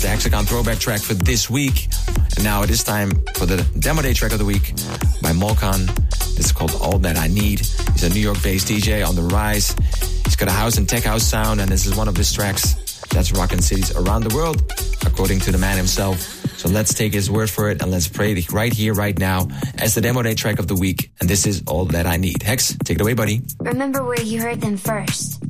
The Hexagon throwback track for this week. And now it is time for the Demo Day track of the week by Molkan. This is called All That I Need. He's a New York-based DJ on the rise. He's got a house and tech house sound, and this is one of his tracks that's rocking cities around the world, according to the man himself. So let's take his word for it and let's play it right here, right now, as the Demo Day track of the week. And this is All That I Need. Hex, take it away, buddy. Remember where you heard them first.